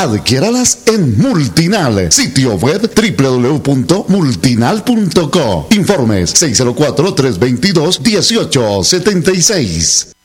Adquiéralas en Multinal. Sitio web www.multinal.co. Informes 604-322-1876.